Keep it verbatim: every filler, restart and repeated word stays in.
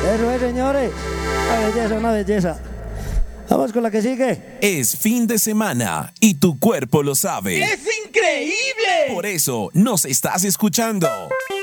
Eso es, señores. Una belleza, una belleza. Vamos con la que sigue. Es fin de semana y tu cuerpo lo sabe. ¡Es increíble! Por eso nos estás escuchando.